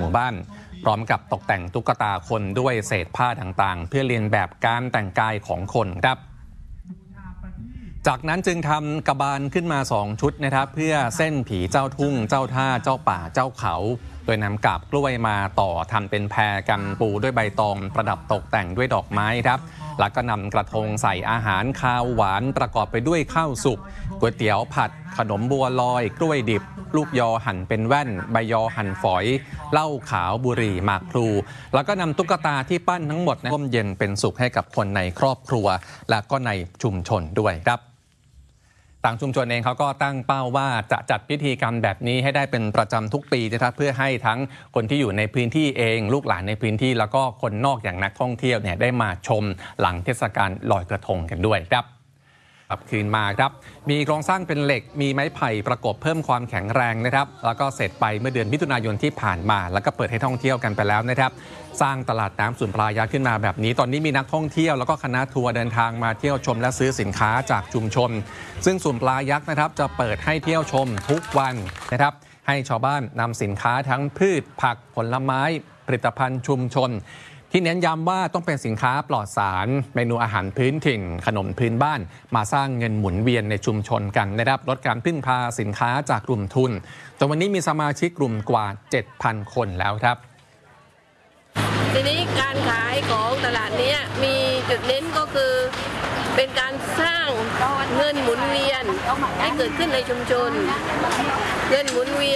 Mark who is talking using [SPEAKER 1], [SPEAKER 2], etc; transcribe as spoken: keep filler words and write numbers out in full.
[SPEAKER 1] มู่บ้านพร้อมกับตกแต่งตุ๊กตาคนด้วยเศษผ้าต่างๆเพื่อเลียนแบบการแต่งกายของคนครับจากนั้นจึงทำกระบาลขึ้นมาสองชุดนะครับเพื่อเส้นผีเจ้าทุ่งเจ้าท่าเจ้าป่าเจ้าเขาโดยนำกาบกล้วยมาต่อทำเป็นแพรกันปูด้วยใบตองประดับตกแต่งด้วยดอกไม้ครับแล้วก็นำกระทงใส่อาหารคาวหวานประกอบไปด้วยข้าวสุกก๋วยเตี๋ยวผัดขนมบัวลอยกล้วยดิบลูกยอหั่นเป็นแว่นใบยอหั่นฝอยเหล้าขาวบุหรี่หมากพลูแล้วก็นำตุ๊กตาที่ปั้นทั้งหมดร่มเย็นเป็นสุขให้กับคนในครอบครัวและก็ในชุมชนด้วยครับทางชุมชนเองเขาก็ตั้งเป้าว่าจะจัดพิธีกรรมแบบนี้ให้ได้เป็นประจำทุกปีนะครับเพื่อให้ทั้งคนที่อยู่ในพื้นที่เองลูกหลานในพื้นที่แล้วก็คนนอกอย่างนักท่องเที่ยวเนี่ยได้มาชมหลังเทศกาลลอยกระทงกันด้วยครับกลับคืนมาครับมีโครงสร้างเป็นเหล็กมีไม้ไผ่ประกบเพิ่มความแข็งแรงนะครับแล้วก็เสร็จไปเมื่อเดือนมิถุนายนที่ผ่านมาแล้วก็เปิดให้ท่องเที่ยวกันไปแล้วนะครับสร้างตลาดน้ำศูนย์ปลายักษ์ขึ้นมาแบบนี้ตอนนี้มีนักท่องเที่ยวแล้วก็คณะทัวร์เดินทางมาเที่ยวชมและซื้อสินค้าจากชุมชนซึ่งศูนย์ปลายักษ์นะครับจะเปิดให้เที่ยวชมทุกวันนะครับให้ชาวบ้านนำสินค้าทั้งพืชผักผลไม้ผลิตภัณฑ์ชุมชนที่เน้นย้ำว่าต้องเป็นสินค้าปลอดสารเมนูอาหารพื้นถิ่นขนมพื้นบ้านมาสร้างเงินหมุนเวียนในชุมชนกันนะครับลดการพึ่งพาสินค้าจากกลุ่มทุนจนวันนี้มีสมาชิกกลุ่มกว่า เจ็ดพัน คนแล้วครับ
[SPEAKER 2] ทีนี้การขายของตลาดนี้มีจุดเน้นก็คือเป็นการสร้างเงินหมุนเวียนให้เกิดขึ้นในชุมชนเงินหมุนเวียน